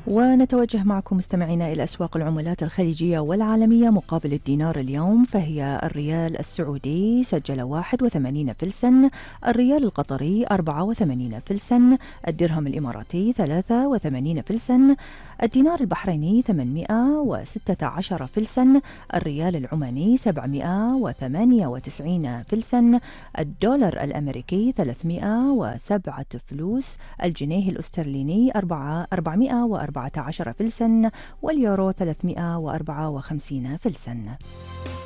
ونتوجه معكم مستمعينا إلى أسواق العملات الخليجية والعالمية مقابل الدينار اليوم، فهي الريال السعودي سجل 81 فلسا، الريال القطري 84 فلسا، الدرهم الإماراتي 83 فلسا، الدينار البحريني 816 فلسا، الريال العماني 798 فلسا، الدولار الأمريكي 307 فلوس، الجنيه الأسترليني 414 فلسا، واليورو 354 فلسا.